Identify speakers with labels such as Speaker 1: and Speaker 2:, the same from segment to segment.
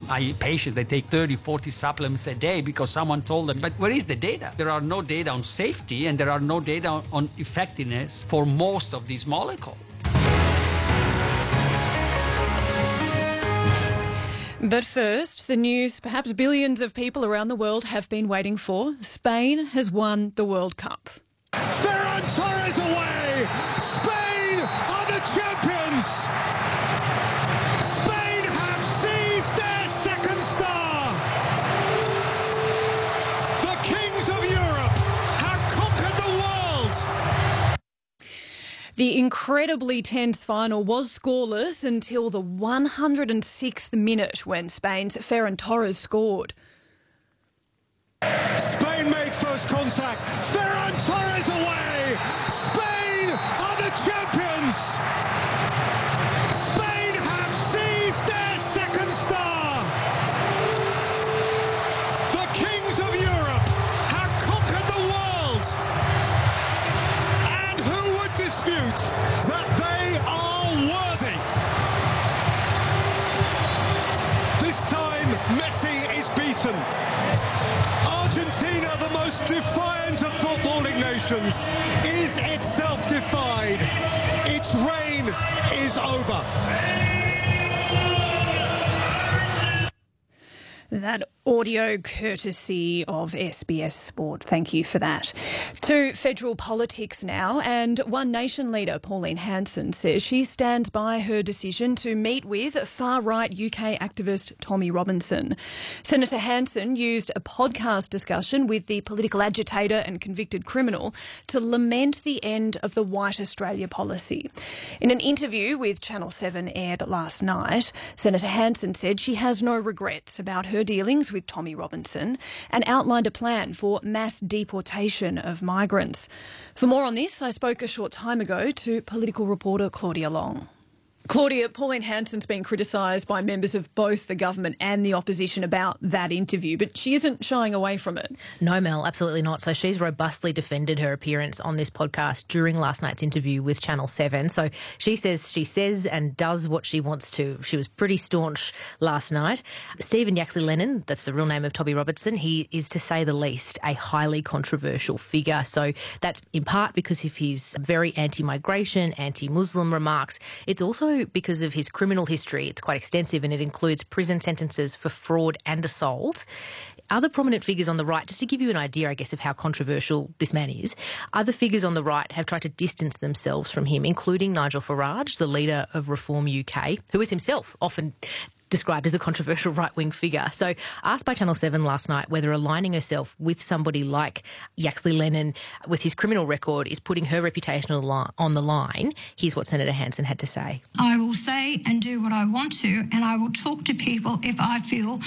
Speaker 1: patients, they take 30, 40 supplements a day because someone told them. But where is the data? There are no data on safety and there are no data on effectiveness for most of these molecules.
Speaker 2: But first, the news perhaps billions of people around the world have been waiting for. Spain has won the World Cup.
Speaker 3: Ferran Torres away! Spain are the champions! Spain have seized their second star! The kings of Europe have conquered the world!
Speaker 2: The incredibly tense final was scoreless until the 106th minute when Spain's Ferran Torres scored.
Speaker 3: Spain made first contact. Ferran Torres away! Spain are the champions! Spain have seized their second star! The kings of Europe have conquered the world! And who would dispute that they are worthy? This time, Messi is beaten. Argentina, the most defiant of footballing nations, is itself defied. Its reign is over.
Speaker 2: That audio courtesy of SBS Sport. Thank you for that. To federal politics now, and One Nation leader Pauline Hanson says she stands by her decision to meet with far-right UK activist Tommy Robinson. Senator Hanson used a podcast discussion with the political agitator and convicted criminal to lament the end of the White Australia policy. In an interview with Channel 7 aired last night, Senator Hanson said she has no regrets about her dealings with Tommy Robinson and outlined a plan for mass deportation of migrants. For more on this, I spoke a short time ago to political reporter Claudia Long. Claudia, Pauline Hanson's been criticised by members of both the government and the opposition about that interview, but she isn't shying away from it.
Speaker 4: No, Mel, absolutely not. So she's robustly defended her appearance on this podcast during last night's interview with Channel 7. So she says and does what she wants to. She was pretty staunch last night. Stephen Yaxley Lennon, that's the real name of Tommy Robertson, he is, to say the least, a highly controversial figure. So that's in part because of his very anti-migration, anti-Muslim remarks. It's also because of his criminal history. It's quite extensive and it includes prison sentences for fraud and assault. Other prominent figures on the right, just to give you an idea, I guess, of how controversial this man is, other figures on the right have tried to distance themselves from him, including Nigel Farage, the leader of Reform UK, who is himself often described as a controversial right-wing figure. So asked by Channel 7 last night whether aligning herself with somebody like Yaxley Lennon with his criminal record is putting her reputation on the line, here's what Senator Hanson had to say.
Speaker 5: I will say and do what I want to, and I will talk to people if I feel,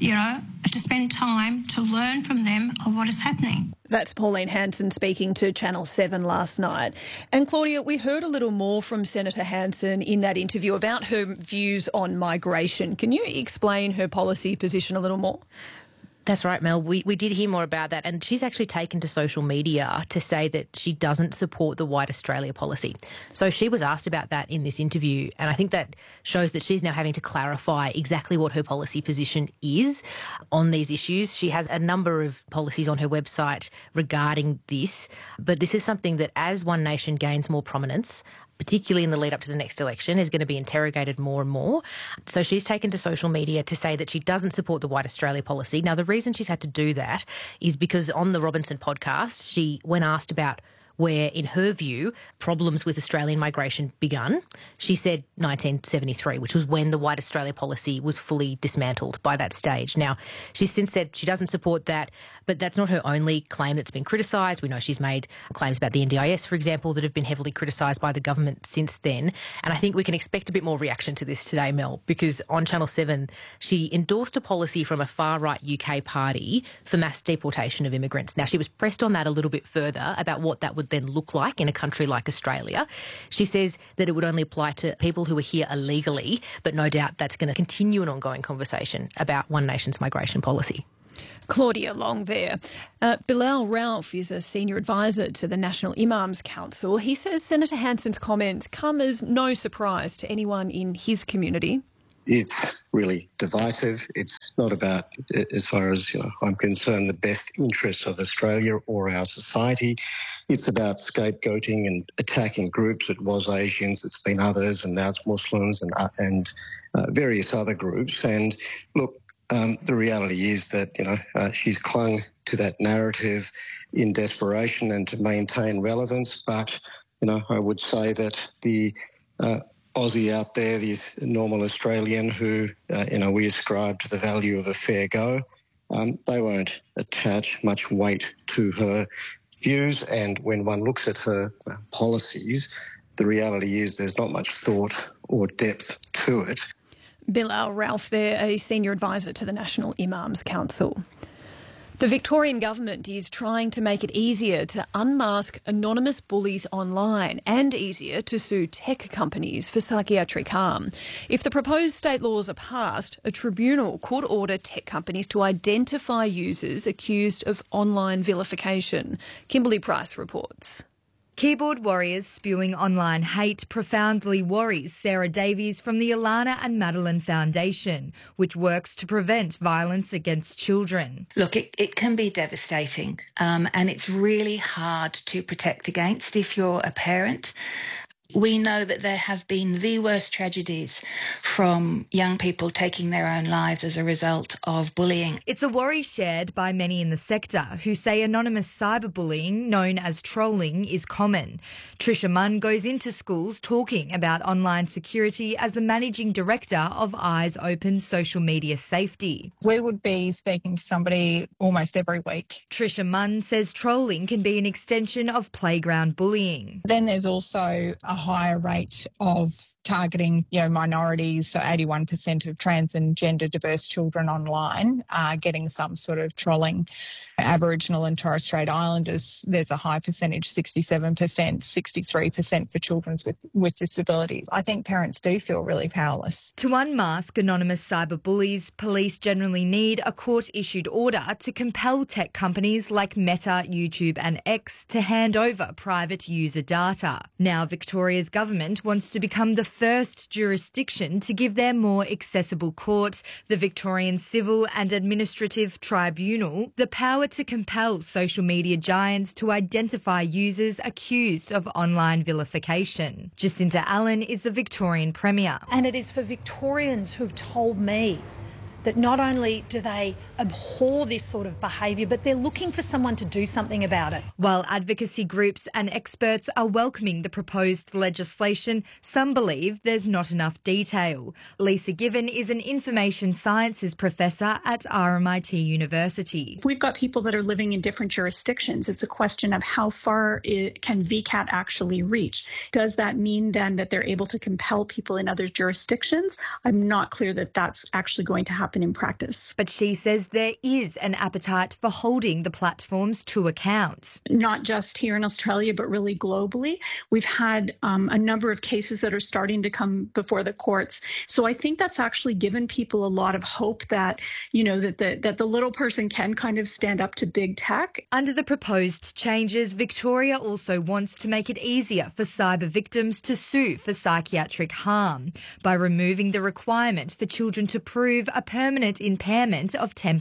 Speaker 5: to spend time to learn from them of what is happening.
Speaker 2: That's Pauline Hanson speaking to Channel 7 last night. And Claudia, we heard a little more from Senator Hanson in that interview about her views on migration. Can you explain her policy position a little more?
Speaker 4: That's right, Mel. We did hear more about that, and she's actually taken to social media to say that she doesn't support the White Australia policy. So she was asked about that in this interview, and I think that shows that she's now having to clarify exactly what her policy position is on these issues. She has a number of policies on her website regarding this, but this is something that as One Nation gains more prominence, particularly in the lead up to the next election, is going to be interrogated more and more. So she's taken to social media to say that she doesn't support the White Australia policy. Now, the reason she's had to do that is because on the Robinson podcast, when asked about where, in her view, problems with Australian migration begun, she said 1973, which was when the White Australia policy was fully dismantled by that stage. Now, she's since said she doesn't support that, but that's not her only claim that's been criticised. We know she's made claims about the NDIS, for example, that have been heavily criticised by the government since then. And I think we can expect a bit more reaction to this today, Mel, because on Channel 7, she endorsed a policy from a far-right UK party for mass deportation of immigrants. Now, she was pressed on that a little bit further about what that would then look like in a country like Australia. She says that it would only apply to people who are here illegally, but no doubt that's going to continue an ongoing conversation about One Nation's migration policy.
Speaker 2: Claudia Long there. Bilal Ralph is a senior advisor to the National Imams Council. He says Senator Hanson's comments come as no surprise to anyone in his community.
Speaker 6: It's really divisive. It's not about, as far as I'm concerned, the best interests of Australia or our society. It's about scapegoating and attacking groups. It was Asians, it's been others, and now it's Muslims and various other groups. And look, the reality is that she's clung to that narrative in desperation and to maintain relevance. But I would say that the Aussie out there, this normal Australian who, we ascribe to the value of a fair go, they won't attach much weight to her views. And when one looks at her policies, the reality is there's not much thought or depth to it.
Speaker 2: Bilal Ralph there, a senior advisor to the National Imams Council. The Victorian government is trying to make it easier to unmask anonymous bullies online and easier to sue tech companies for psychiatric harm. If the proposed state laws are passed, a tribunal could order tech companies to identify users accused of online vilification. Kimberly Price reports.
Speaker 7: Keyboard warriors spewing online hate profoundly worries Sarah Davies from the Alana and Madeline Foundation, which works to prevent violence against children.
Speaker 8: Look, it can be devastating, and it's really hard to protect against if you're a parent. We know that there have been the worst tragedies from young people taking their own lives as a result of bullying.
Speaker 7: It's a worry shared by many in the sector who say anonymous cyberbullying, known as trolling, is common. Tricia Munn goes into schools talking about online security as the managing director of Eyes Open Social Media Safety.
Speaker 9: We would be speaking to somebody almost every week.
Speaker 7: Tricia Munn says trolling can be an extension of playground bullying.
Speaker 9: Then there's also a higher rate of targeting, minorities. So 81% of trans and gender diverse children online are getting some sort of trolling. Aboriginal and Torres Strait Islanders, there's a high percentage, 67%, 63% for children with disabilities. I think parents do feel really powerless.
Speaker 7: To unmask anonymous cyberbullies, police generally need a court-issued order to compel tech companies like Meta, YouTube and X to hand over private user data. Now Victoria's government wants to become the first jurisdiction to give their more accessible court, the Victorian Civil and Administrative Tribunal, the power to compel social media giants to identify users accused of online vilification. Jacinta Allen is the Victorian Premier.
Speaker 10: And it is for Victorians who've told me that not only do they abhor this sort of behaviour, but they're looking for someone to do something about it.
Speaker 7: While advocacy groups and experts are welcoming the proposed legislation, some believe there's not enough detail. Lisa Given is an information sciences professor at RMIT University.
Speaker 11: We've got people that are living in different jurisdictions. It's a question of how far can VCAT actually reach. Does that mean then that they're able to compel people in other jurisdictions? I'm not clear that that's actually going to happen in practice.
Speaker 7: But she says there is an appetite for holding the platforms to account.
Speaker 11: Not just here in Australia, but really globally. We've had a number of cases that are starting to come before the courts. So I think that's actually given people a lot of hope that, that the little person can kind of stand up to big tech.
Speaker 7: Under the proposed changes, Victoria also wants to make it easier for cyber victims to sue for psychiatric harm by removing the requirement for children to prove a permanent impairment of 10%.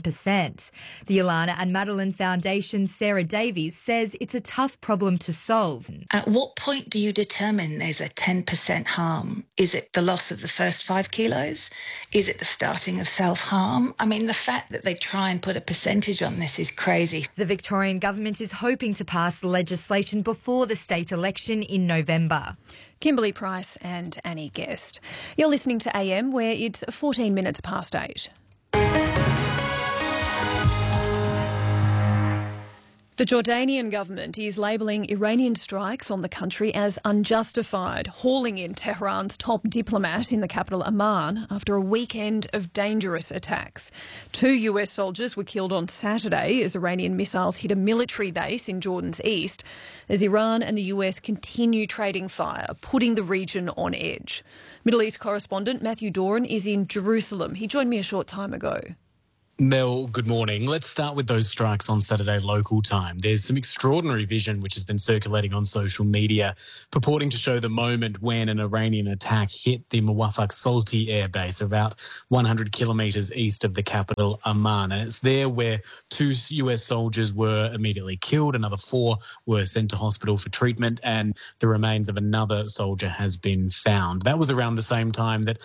Speaker 7: The Alana and Madeline Foundation's Sarah Davies says it's a tough problem to solve.
Speaker 8: At what point do you determine there's a 10% harm? Is it the loss of the first 5 kilos? Is it the starting of self-harm? I mean, the fact that they try and put a percentage on this is crazy.
Speaker 7: The Victorian government is hoping to pass the legislation before the state election in November.
Speaker 2: Kimberly Price and Annie Guest. You're listening to AM, where it's 14 minutes past 8. The Jordanian government is labelling Iranian strikes on the country as unjustified, hauling in Tehran's top diplomat in the capital Amman after a weekend of dangerous attacks. 2 US soldiers were killed on Saturday as Iranian missiles hit a military base in Jordan's east, as Iran and the US continue trading fire, putting the region on edge. Middle East correspondent Matthew Doran is in Jerusalem. He joined me a short time ago.
Speaker 12: Mel, good morning. Let's start with those strikes on Saturday local time. There's some extraordinary vision which has been circulating on social media, purporting to show the moment when an Iranian attack hit the Muwafaq Salti air base about 100 kilometres east of the capital, Amman. And it's there where 2 US soldiers were immediately killed, another 4 were sent to hospital for treatment, and the remains of another soldier has been found. That was around the same time that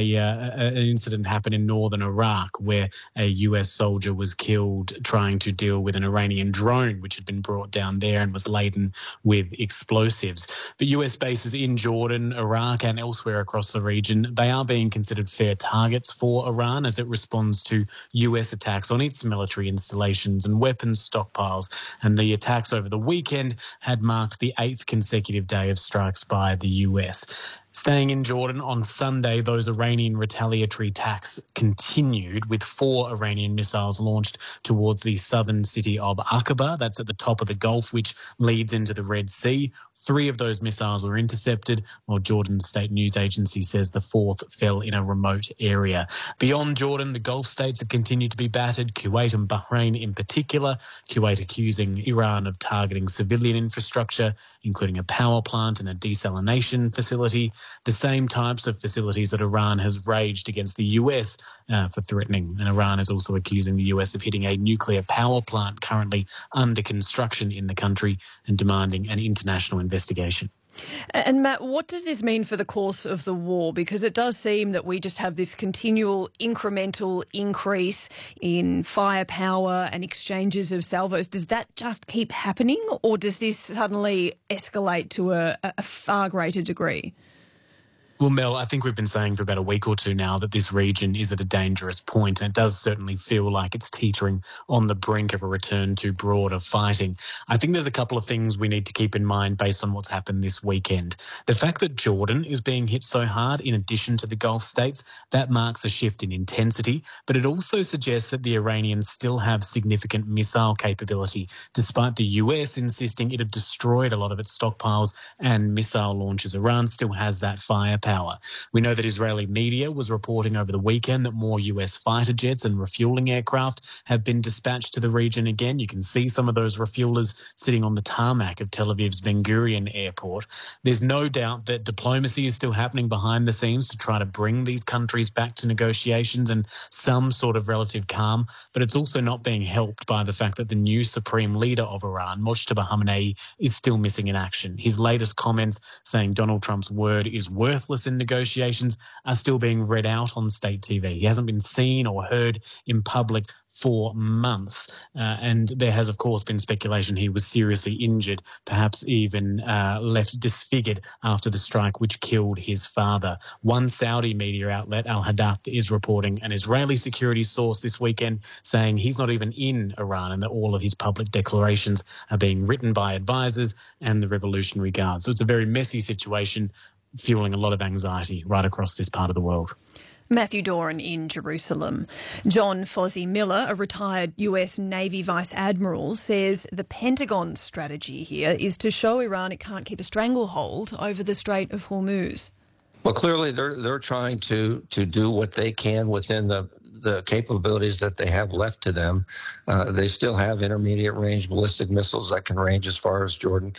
Speaker 12: an incident happened in northern Iraq where a US soldier was killed trying to deal with an Iranian drone which had been brought down there and was laden with explosives. But US bases in Jordan, Iraq and elsewhere across the region, they are being considered fair targets for Iran as it responds to US attacks on its military installations and weapons stockpiles. And the attacks over the weekend had marked the 8th consecutive day of strikes by the US. Staying in Jordan, on Sunday, those Iranian retaliatory attacks continued with 4 Iranian missiles launched towards the southern city of Aqaba. That's at the top of the Gulf, which leads into the Red Sea. 3 of those missiles were intercepted, while Jordan's state news agency says the 4th fell in a remote area. Beyond Jordan, the Gulf states have continued to be battered, Kuwait and Bahrain in particular. Kuwait accusing Iran of targeting civilian infrastructure, including a power plant and a desalination facility, the same types of facilities that Iran has raged against the US for threatening. And Iran is also accusing the US of hitting a nuclear power plant currently under construction in the country and demanding an international investigation.
Speaker 2: And Matt, what does this mean for the course of the war? Because it does seem that we just have this continual incremental increase in firepower and exchanges of salvos. Does that just keep happening, or does this suddenly escalate to a far greater degree?
Speaker 12: Well, Mel, I think we've been saying for about a week or two now that this region is at a dangerous point, and it does certainly feel like it's teetering on the brink of a return to broader fighting. I think there's a couple of things we need to keep in mind based on what's happened this weekend. The fact that Jordan is being hit so hard, in addition to the Gulf states, that marks a shift in intensity, but it also suggests that the Iranians still have significant missile capability, despite the US insisting it had destroyed a lot of its stockpiles and missile launches. Iran still has that firepower. We know that Israeli media was reporting over the weekend that more US fighter jets and refuelling aircraft have been dispatched to the region again. You can see some of those refuelers sitting on the tarmac of Tel Aviv's Ben Gurion airport. There's no doubt that diplomacy is still happening behind the scenes to try to bring these countries back to negotiations and some sort of relative calm, but it's also not being helped by the fact that the new supreme leader of Iran, Mojtaba Khamenei, is still missing in action. His latest comments saying Donald Trump's word is worthless in negotiations are still being read out on state TV. He hasn't been seen or heard in public for months. And there has, of course, been speculation he was seriously injured, perhaps even left disfigured after the strike which killed his father. One Saudi media outlet, Al Hadath, is reporting an Israeli security source this weekend saying he's not even in Iran and that all of his public declarations are being written by advisors and the Revolutionary Guard. So it's a very messy situation, fueling a lot of anxiety right across this part of the world.
Speaker 2: Matthew Doran in Jerusalem. John Fozzie Miller, a retired US Navy Vice Admiral, says the Pentagon's strategy here is to show Iran it can't keep a stranglehold over the Strait of Hormuz.
Speaker 13: Well, clearly they're trying to do what they can within the capabilities that they have left to them. They still have intermediate range ballistic missiles that can range as far as Jordan,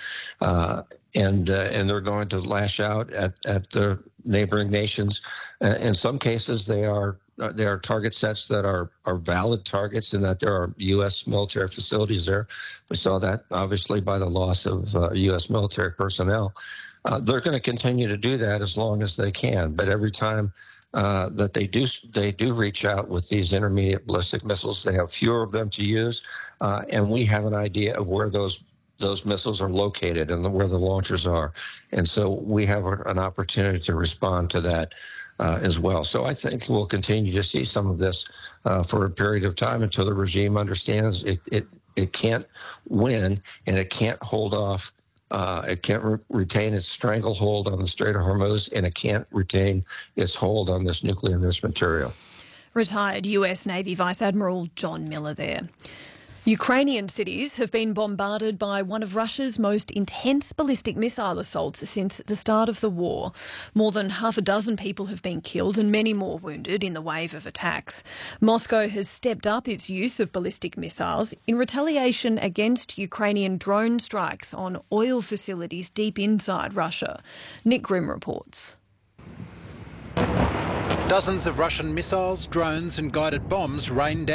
Speaker 13: and they're going to lash out at the neighboring nations. In some cases, they are target sets that are valid targets in that there are U.S. military facilities there. We saw that obviously by the loss of U.S. military personnel. They're going to continue to do that as long as they can. But every time that they do reach out with these intermediate ballistic missiles, they have fewer of them to use, and we have an idea of where those missiles are located and where the launchers are. And so we have an opportunity to respond to that as well. So I think we'll continue to see some of this for a period of time until the regime understands it can't win and it can't hold off. It can't retain its stranglehold on the Strait of Hormuz, and it can't retain its hold on this nuclear enriched material.
Speaker 2: Retired US Navy Vice Admiral John Miller there. Ukrainian cities have been bombarded by one of Russia's most intense ballistic missile assaults since the start of the war. More than half a dozen people have been killed and many more wounded in the wave of attacks. Moscow has stepped up its use of ballistic missiles in retaliation against Ukrainian drone strikes on oil facilities deep inside Russia. Nick Grimm reports.
Speaker 14: Dozens of Russian missiles, drones and guided bombs rained down